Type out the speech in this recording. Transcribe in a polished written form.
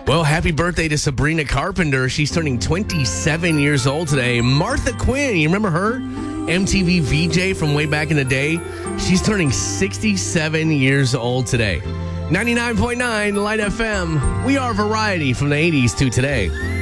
Well, happy birthday to Sabrina Carpenter. She's turning 27 years old today. Martha Quinn, you remember her? MTV VJ from way back in the day. She's turning 67 years old today. 99.9 Light FM. We are variety from the 80s to today.